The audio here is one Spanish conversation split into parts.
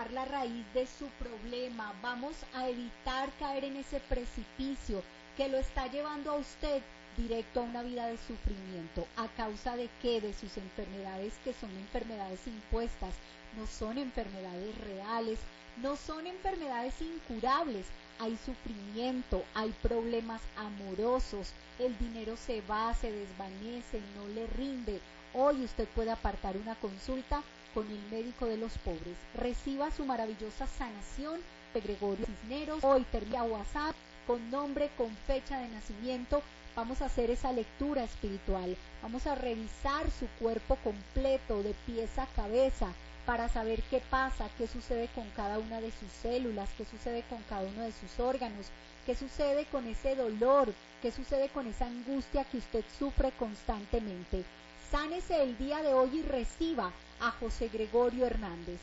tratar la raíz de su problema, vamos a evitar caer en ese precipicio que lo está llevando a usted directo a una vida de sufrimiento. ¿A causa de qué? De sus enfermedades, que son enfermedades impuestas, no son enfermedades reales, no son enfermedades incurables. Hay sufrimiento, hay problemas amorosos, el dinero se va, se desvanece, no le rinde. Hoy usted puede apartar una consulta con el médico de los pobres. Reciba su maravillosa sanación de Gregorio Cisneros. Hoy termina WhatsApp con nombre, con fecha de nacimiento. Vamos a hacer esa lectura espiritual. Vamos a revisar su cuerpo completo de pies a cabeza para saber qué pasa, qué sucede con cada una de sus células, qué sucede con cada uno de sus órganos, qué sucede con ese dolor, qué sucede con esa angustia que usted sufre constantemente. Sánese el día de hoy y reciba a José Gregorio Hernández.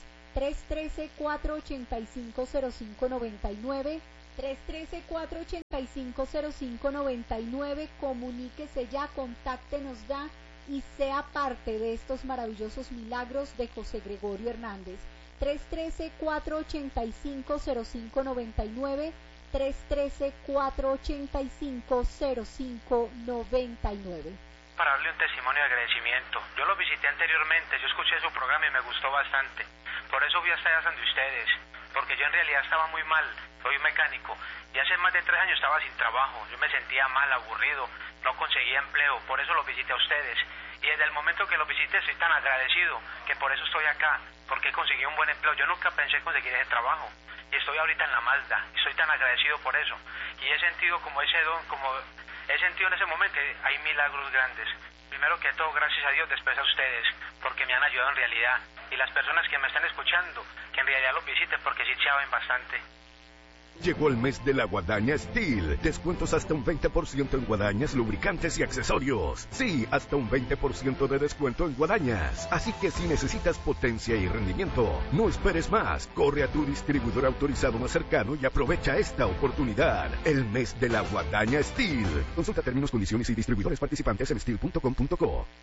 313-485-0599, 313-485-0599, comuníquese ya, contáctenos ya y sea parte de estos maravillosos milagros de José Gregorio Hernández. 313-485-0599, 313-485-0599. Para darle un testimonio de agradecimiento. Yo lo visité anteriormente, yo escuché su programa y me gustó bastante. Por eso fui hasta allá donde ustedes, porque yo en realidad estaba muy mal, soy mecánico, y hace más de 3 años estaba sin trabajo, yo me sentía mal, aburrido, no conseguía empleo, por eso lo visité a ustedes. Y desde el momento que lo visité estoy tan agradecido, que por eso estoy acá, porque conseguí un buen empleo. Yo nunca pensé conseguir ese trabajo, y estoy ahorita en la Mazda, y estoy tan agradecido por eso. Y he sentido como ese don, he sentido en ese momento que hay milagros grandes. Primero que todo, gracias a Dios, después a ustedes, porque me han ayudado en realidad. Y las personas que me están escuchando, que en realidad los visiten, porque sí saben bastante. Llegó el mes de la Guadaña Steel. Descuentos hasta un 20% en guadañas, lubricantes y accesorios. Sí, hasta un 20% de descuento en guadañas. Así que si necesitas potencia y rendimiento, no esperes más. Corre a tu distribuidor autorizado más cercano y aprovecha esta oportunidad. El mes de la Guadaña Steel. Consulta términos, condiciones y distribuidores participantes en steel.com.co.